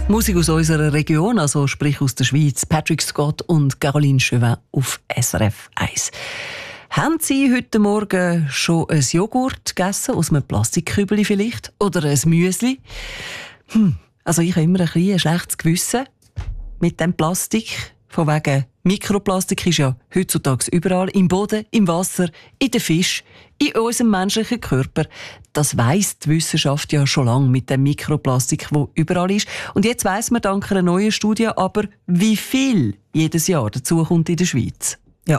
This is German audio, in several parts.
Musik aus unserer Region, also sprich aus der Schweiz. Patrick Scott und Caroline Chauvin auf SRF 1. Haben Sie heute Morgen schon ein Joghurt gegessen, aus einem Plastikkübeli vielleicht? Oder ein Müsli? Also ich habe immer ein bisschen ein schlechtes Gewissen mit dem Plastik. Von wegen Mikroplastik ist ja heutzutage überall. Im Boden, im Wasser, in den Fisch, in unserem menschlichen Körper. Das weiss die Wissenschaft ja schon lange mit dem Mikroplastik, wo überall ist. Und jetzt weiss man dank einer neuen Studie aber, wie viel jedes Jahr dazukommt in der Schweiz. Ja,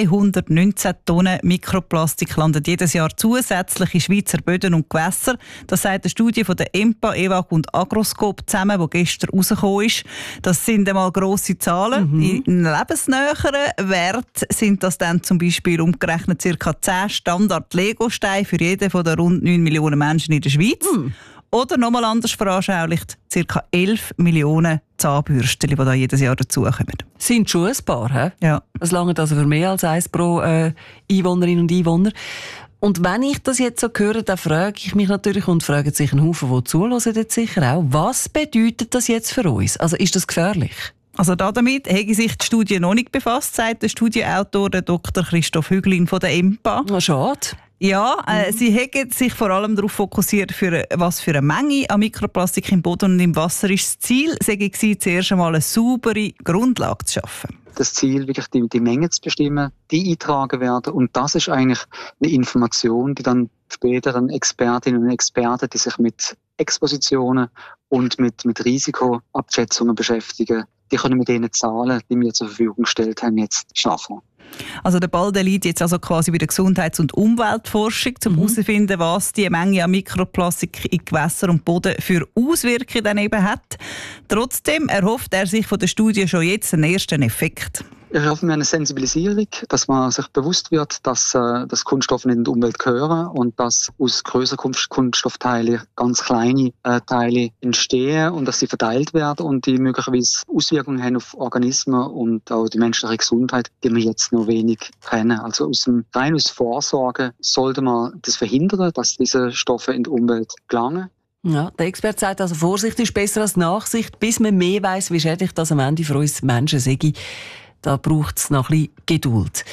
219 Tonnen Mikroplastik landen jedes Jahr zusätzlich in Schweizer Böden und Gewässer. Das sagt eine Studie von der EMPA, EWAG und Agroscope zusammen, die gestern rausgekommen ist. Das sind einmal grosse Zahlen. In lebensnäheren Werten sind das dann zum Beispiel umgerechnet ca. 10 Standard-Lego-Steine für jeden von den rund 9 Millionen Menschen in der Schweiz. Oder nochmal anders veranschaulicht, ca. 11 Millionen Zahnbürsten, die da jedes Jahr dazukommen. Sind schon ein paar, hä? Ja. Das langt also für mehr als eins pro Einwohnerin und Einwohner. Und wenn ich das jetzt so höre, dann frage ich mich natürlich und fragen sich ein Haufen, die zuhören, jetzt sicher auch, was bedeutet das jetzt für uns? Also ist das gefährlich? Also damit hätte sich die Studie noch nicht befasst, sagt der Studienautor Dr. Christoph Hüglin von der EMPA. Schade. Ja, sie haben sich vor allem darauf fokussiert, was für eine Menge an Mikroplastik im Boden und im Wasser ist. Das Ziel war zuerst einmal eine saubere Grundlage zu schaffen. Das Ziel, wirklich die Menge zu bestimmen, die eintragen werden. Und das ist eigentlich eine Information, die dann später dann Expertinnen und Experten, die sich mit Expositionen und mit Risikoabschätzungen beschäftigen, die können mit den Zahlen, die wir zur Verfügung gestellt haben, jetzt schaffen. Also der Ball der liegt jetzt also quasi bei der Gesundheits- und Umweltforschung, um herauszufinden, was die Menge an Mikroplastik in Gewässer und Boden für Auswirkungen dann eben hat. Trotzdem erhofft er sich von der Studie schon jetzt einen ersten Effekt. Ich hoffe mir eine Sensibilisierung, dass man sich bewusst wird, dass Kunststoffe in die Umwelt gehören und dass aus grösseren Kunststoffteilen ganz kleine Teile entstehen und dass sie verteilt werden und die möglicherweise Auswirkungen haben auf Organismen und auch die menschliche Gesundheit, die wir jetzt noch wenig kennen. Also rein aus Vorsorge sollte man das verhindern, dass diese Stoffe in die Umwelt gelangen. Ja, der Experte sagt also, Vorsicht ist besser als Nachsicht, bis man mehr weiss, wie schädlich das am Ende für uns Menschen sei. Da braucht es noch ein bisschen Geduld.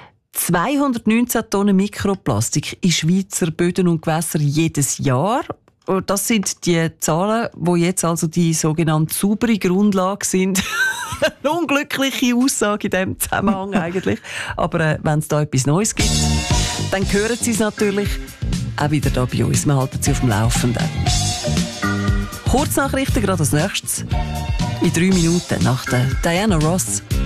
219 Tonnen Mikroplastik in Schweizer Böden und Gewässer jedes Jahr. Das sind die Zahlen, die jetzt also die sogenannte saubere Grundlage sind. Eine unglückliche Aussage in diesem Zusammenhang eigentlich. Aber wenn es da etwas Neues gibt, dann hören Sie es natürlich auch wieder da bei uns. Wir halten Sie auf dem Laufenden. Kurznachrichten gerade als nächstes. In 3 Minuten nach der Diana Ross.